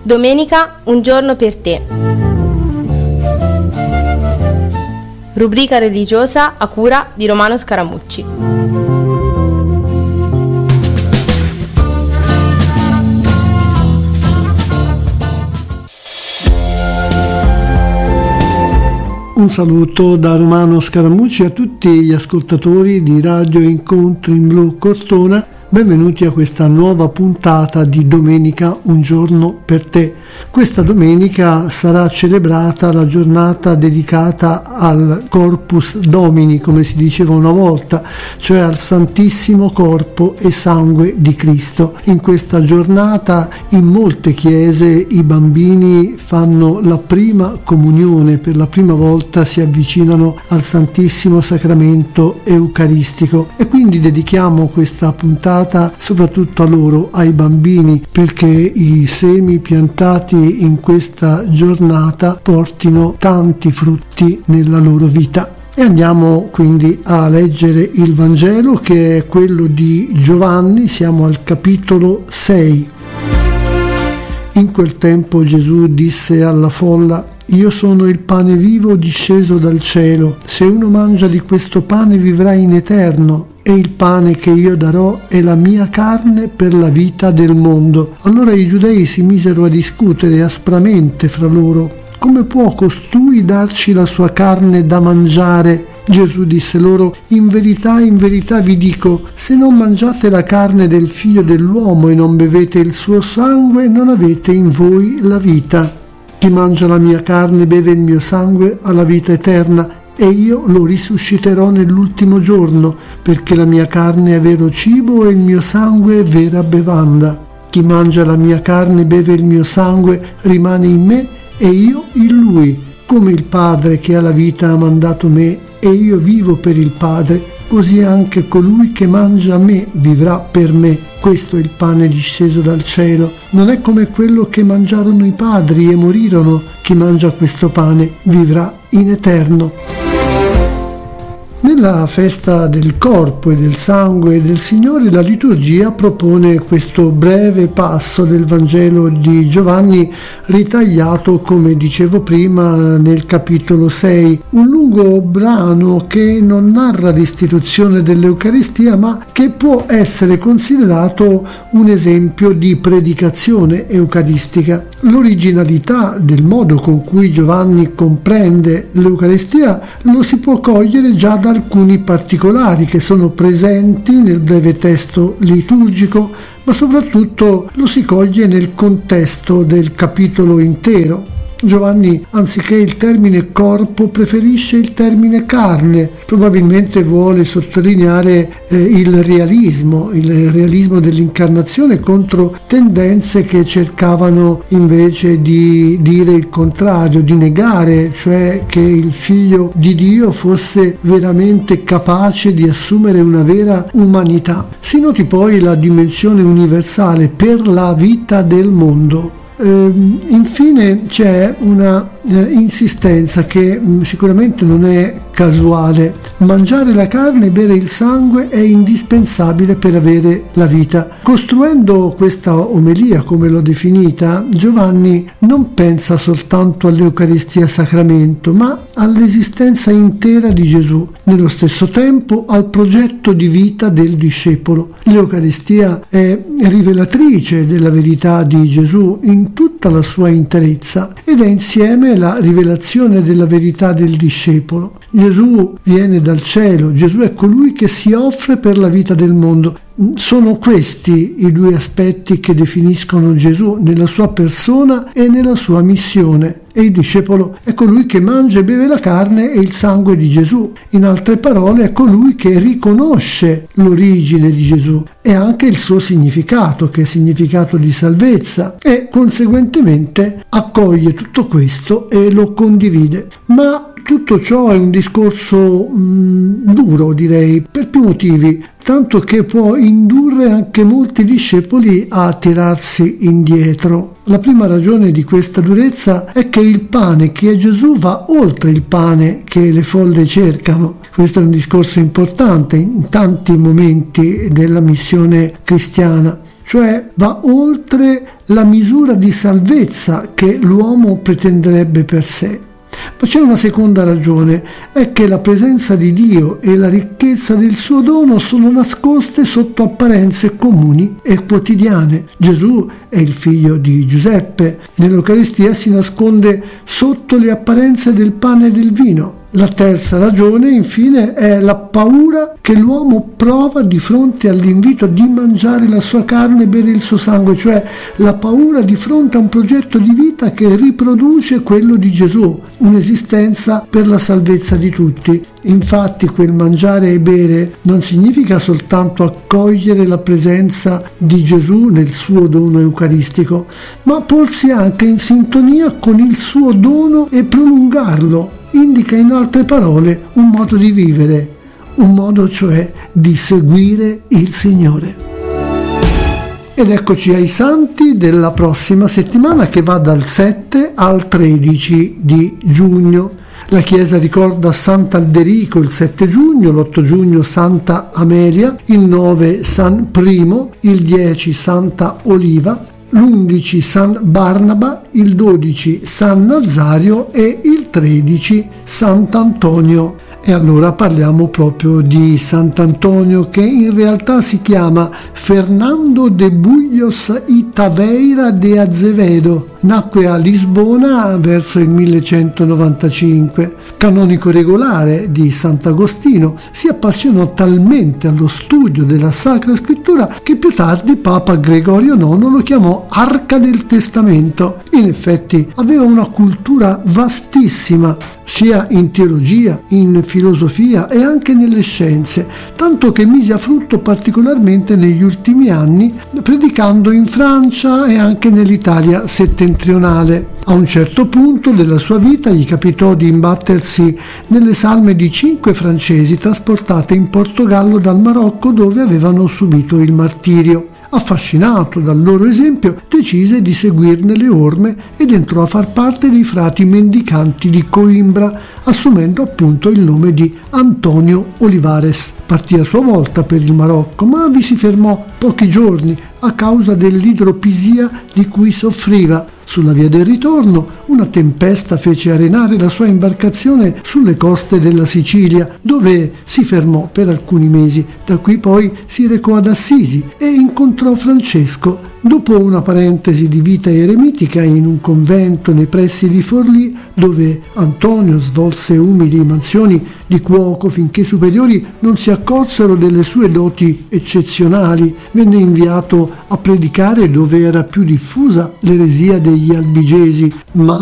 Domenica, un giorno per te. Rubrica religiosa a cura di Romano Scaramucci. Un saluto da Romano Scaramucci a tutti gli ascoltatori di Radio Incontri in Blu Cortona. Benvenuti a questa nuova puntata di Domenica, un giorno per te. Questa domenica sarà celebrata la giornata dedicata al Corpus Domini, come si diceva una volta, cioè al Santissimo Corpo e Sangue di Cristo. In questa giornata in molte chiese i bambini fanno la prima comunione, per la prima volta si avvicinano al Santissimo Sacramento Eucaristico e quindi dedichiamo questa puntata soprattutto a loro, ai bambini, perché i semi piantati in questa giornata portino tanti frutti nella loro vita. E andiamo quindi a leggere il Vangelo, che è quello di Giovanni. Siamo al capitolo 6. In quel tempo Gesù disse alla folla: Io sono il pane vivo disceso dal cielo. Se uno mangia di questo pane vivrà in eterno, e il pane che io darò è la mia carne per la vita del mondo. Allora i giudei si misero a discutere aspramente fra loro: come può costui darci la sua carne da mangiare? Gesù disse loro: in verità vi dico, se non mangiate la carne del Figlio dell'uomo e non bevete il suo sangue, non avete in voi la vita. Chi mangia la mia carne e beve il mio sangue ha la vita eterna, e io lo risusciterò nell'ultimo giorno, perché la mia carne è vero cibo e il mio sangue è vera bevanda. Chi mangia la mia carne e beve il mio sangue rimane in me e io in lui. Come il Padre che ha la vita ha mandato me e io vivo per il Padre, così anche colui che mangia me vivrà per me. Questo è il pane disceso dal cielo. Non è come quello che mangiarono i padri e morirono. Chi mangia questo pane vivrà in eterno. Nella festa del corpo e del sangue del Signore, la liturgia propone questo breve passo del Vangelo di Giovanni, ritagliato, come dicevo prima, nel capitolo 6. Un lungo brano che non narra l'istituzione dell'Eucaristia, ma che può essere considerato un esempio di predicazione eucaristica. L'originalità del modo con cui Giovanni comprende l'Eucaristia lo si può cogliere già da alcuni particolari che sono presenti nel breve testo liturgico, ma soprattutto lo si coglie nel contesto del capitolo intero. Giovanni, anziché il termine corpo, preferisce il termine carne. Probabilmente vuole sottolineare il realismo dell'incarnazione contro tendenze che cercavano invece di dire il contrario, di negare, cioè che il Figlio di Dio fosse veramente capace di assumere una vera umanità. Si noti poi la dimensione universale per la vita del mondo. Infine c'è una insistenza che sicuramente non è casuale. Mangiare la carne e bere il sangue è indispensabile per avere la vita. Costruendo questa omelia, come l'ho definita, Giovanni non pensa soltanto all'Eucaristia sacramento, ma all'esistenza intera di Gesù, nello stesso tempo al progetto di vita del discepolo. L'Eucaristia è rivelatrice della verità di Gesù in tutta la sua interezza ed è insieme la rivelazione della verità del discepolo. Gesù viene dal cielo, Gesù è colui che si offre per la vita del mondo. Sono questi i due aspetti che definiscono Gesù nella sua persona e nella sua missione. E il discepolo è colui che mangia e beve la carne e il sangue di Gesù. In altre parole, è colui che riconosce l'origine di Gesù e anche il suo significato, che è significato di salvezza, e conseguentemente accoglie tutto questo e lo condivide. Ma tutto ciò è un discorso duro, direi, per più motivi, tanto che può indurre anche molti discepoli a tirarsi indietro. La prima ragione di questa durezza è che il pane che è Gesù va oltre il pane che le folle cercano. Questo è un discorso importante in tanti momenti della missione cristiana. cioè va oltre la misura di salvezza che l'uomo pretenderebbe per sé. Ma c'è una seconda ragione, è che la presenza di Dio e la ricchezza del suo dono sono nascoste sotto apparenze comuni e quotidiane. Gesù è il figlio di Giuseppe, nell'Eucaristia si nasconde sotto le apparenze del pane e del vino. La terza ragione, infine, è la paura che l'uomo prova di fronte all'invito di mangiare la sua carne e bere il suo sangue, cioè la paura di fronte a un progetto di vita che riproduce quello di Gesù, un'esistenza per la salvezza di tutti. Infatti quel mangiare e bere non significa soltanto accogliere la presenza di Gesù nel suo dono eucaristico, ma porsi anche in sintonia con il suo dono e prolungarlo. Indica in altre parole un modo di vivere, un modo cioè di seguire il Signore. Ed eccoci ai santi della prossima settimana, che va dal 7 al 13 di giugno. La Chiesa ricorda Sant'Alderico il 7 giugno, l'8 giugno Santa Amelia, il 9 San Primo, il 10 Santa Oliva, l'11 San Barnaba, il 12 San Nazario e il 13 Sant'Antonio. E allora parliamo proprio di Sant'Antonio, che in realtà si chiama Fernando de Bullos y Taveira de Azevedo. Nacque a Lisbona verso il 1195. Canonico regolare di Sant'Agostino, si appassionò talmente allo studio della Sacra Scrittura che più tardi Papa Gregorio IX lo chiamò Arca del Testamento. In effetti aveva una cultura vastissima, sia in teologia, in filosofia e anche nelle scienze, tanto che mise a frutto particolarmente negli ultimi anni, predicando in Francia e anche nell'Italia settentrionale. A un certo punto della sua vita gli capitò di imbattersi nelle salme di 5 francesi trasportate in Portogallo dal Marocco, dove avevano subito il martirio. Affascinato dal loro esempio, decise di seguirne le orme ed entrò a far parte dei frati mendicanti di Coimbra, assumendo appunto il nome di Antonio Olivares. Partì a sua volta per il Marocco, ma vi si fermò pochi giorni a causa dell'idropisia di cui soffriva. Sulla via del ritorno una tempesta fece arenare la sua imbarcazione sulle coste della Sicilia, dove si fermò per alcuni mesi. Da qui poi si recò ad Assisi e incontrò Francesco. Dopo una parentesi di vita eremitica in un convento nei pressi di Forlì, dove Antonio svolse umili mansioni di cuoco finché i superiori non si accorsero delle sue doti eccezionali, venne inviato a predicare dove era più diffusa l'eresia degli albigesi, ma